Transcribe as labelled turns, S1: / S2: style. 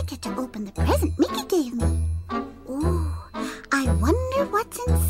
S1: I get to open the present Mickey gave me. Ooh, I wonder what's inside.